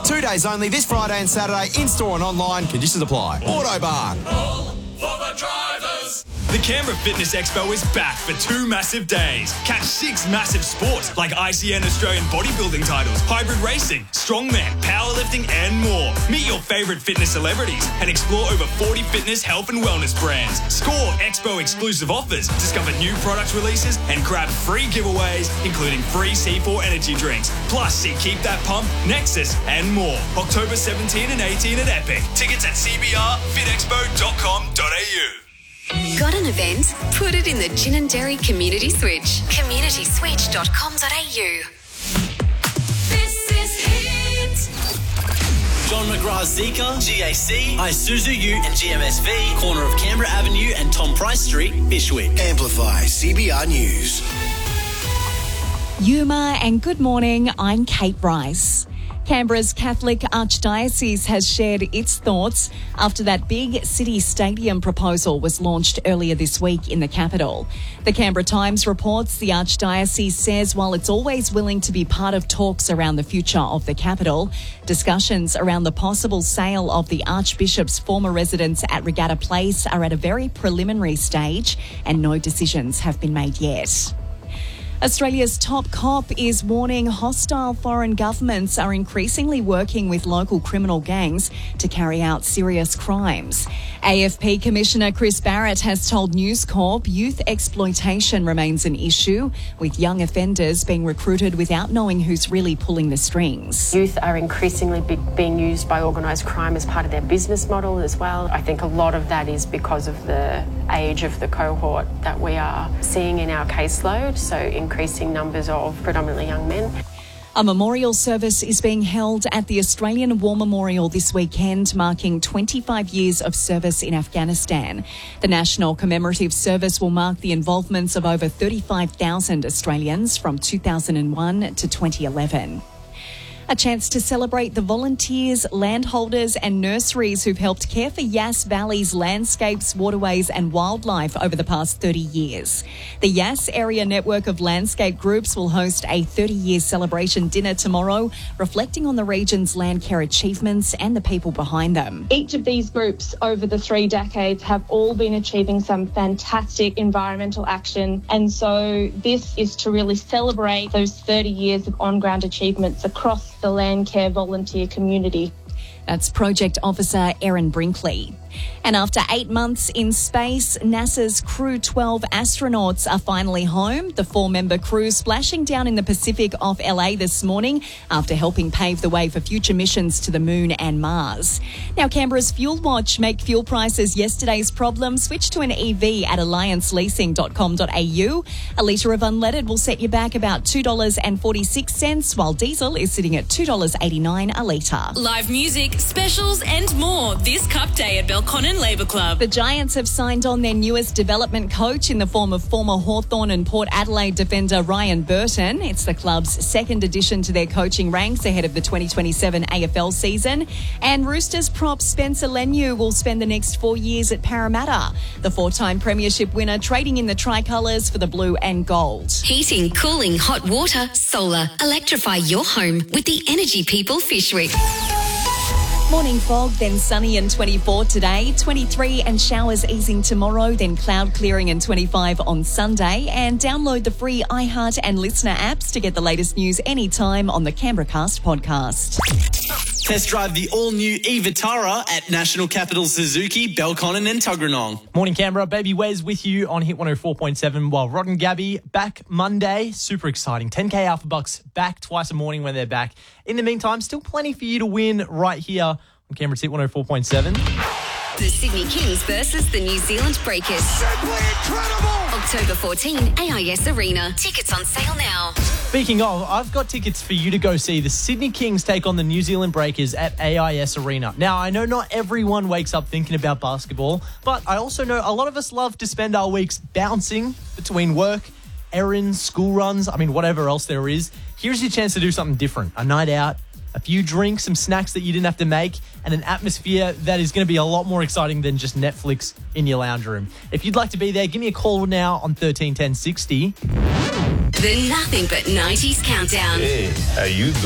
2 days only this Friday and Saturday, in-store and online. Conditions apply. Autobarn. All for the drivers. The Canberra Fitness Expo is back for 2 massive days. Catch 6 massive sports like ICN Australian bodybuilding titles, hybrid racing, strongman, powerlifting and more. Meet your favourite fitness celebrities and explore over 40 fitness, health and wellness brands. Score Expo exclusive offers, discover new product releases and grab free giveaways including free C4 energy drinks. Plus see Keep That Pump, Nexus and more. October 17 and 18 at Epic. Tickets at cbrfitexpo.com.au. Got an event? Put it in the Gin and Dairy Community Switch. communityswitch.com.au. This is Hit. John McGrath Zika, GAC, Isuzu U and GMSV, corner of Canberra Avenue and Tom Price Street, Bishwick. Amplify CBR News. Yuma and good morning, I'm Kate Bryce. Canberra's Catholic Archdiocese has shared its thoughts after that big city stadium proposal was launched earlier this week in the capital. The Canberra Times reports the Archdiocese says while it's always willing to be part of talks around the future of the capital, discussions around the possible sale of the Archbishop's former residence at Regatta Place are at a very preliminary stage and no decisions have been made yet. Australia's top cop is warning hostile foreign governments are increasingly working with local criminal gangs to carry out serious crimes. AFP Commissioner Chris Barrett has told News Corp youth exploitation remains an issue, with young offenders being recruited without knowing who's really pulling the strings. Youth are increasingly being used by organised crime as part of their business model as well. I think a lot of that is because of the age of the cohort that we are seeing in our caseload, so increasing numbers of predominantly young men. A memorial service is being held at the Australian War Memorial this weekend, marking 25 years of service in Afghanistan. The National Commemorative Service will mark the involvements of over 35,000 Australians from 2001 to 2011. A chance to celebrate the volunteers, landholders and nurseries who've helped care for Yass Valley's landscapes, waterways and wildlife over the past 30 years. The Yass Area Network of Landscape Groups will host a 30-year celebration dinner tomorrow, reflecting on the region's land care achievements and the people behind them. Each of these groups over the 3 decades have all been achieving some fantastic environmental action, and so this is to really celebrate those 30 years of on-ground achievements across the land care volunteer community. That's Project Officer Erin Brinkley. And after 8 months in space, NASA's Crew 12 astronauts are finally home. The 4-member crew splashing down in the Pacific off LA this morning after helping pave the way for future missions to the Moon and Mars. Now, Canberra's Fuel Watch make fuel prices yesterday's problem. Switch to an EV at allianceleasing.com.au. A litre of unleaded will set you back about $2.46, while diesel is sitting at $2.89 a litre. Live music, specials and more this Cup Day at Belconnen Labour Club. The Giants have signed on their newest development coach in the form of former Hawthorn and Port Adelaide defender Ryan Burton. It's the club's second addition to their coaching ranks ahead of the 2027 AFL season. And Roosters prop Spencer Leniu will spend the next 4 years at Parramatta. The 4-time premiership winner trading in the tricolours for the blue and gold. Heating, cooling, hot water, solar. Electrify your home with the Energy People Fishwick. Morning fog, then sunny and 24 today, 23 and showers easing tomorrow, then cloud clearing and 25 on Sunday. And download the free iHeart and Listener apps to get the latest news anytime on the Canberra Cast podcast. Test drive the all-new e-Vitara at National Capital Suzuki, Belconnen and Tuggeranong. Morning, Canberra. Baby Wes with you on Hit 104.7, while Rod and Gabby back Monday. Super exciting. 10K Alpha Bucks back twice a morning when they're back. In the meantime, still plenty for you to win right here on Canberra's Hit 104.7. The Sydney Kings versus the New Zealand Breakers. Simply incredible! October 14, AIS Arena. Tickets on sale now. Speaking of, I've got tickets for you to go see the Sydney Kings take on the New Zealand Breakers at AIS Arena. Now, I know not everyone wakes up thinking about basketball, but I also know a lot of us love to spend our weeks bouncing between work, errands, school runs, whatever else there is. Here's your chance to do something different. A night out, a few drinks, some snacks that you didn't have to make, and an atmosphere that is going to be a lot more exciting than just Netflix in your lounge room. If you'd like to be there, give me a call now on 13 10 60. The Nothing But 90s Countdown. Hey, how you doing?